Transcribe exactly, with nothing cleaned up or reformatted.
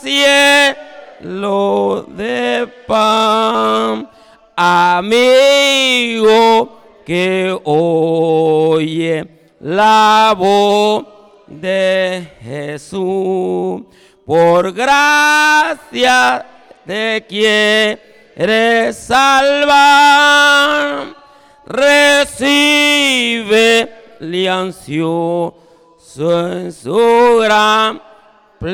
cielo de pan. Amigo que oye la voz de Jesús, por gracia te quiere salvar, recibe le ansioso en su gran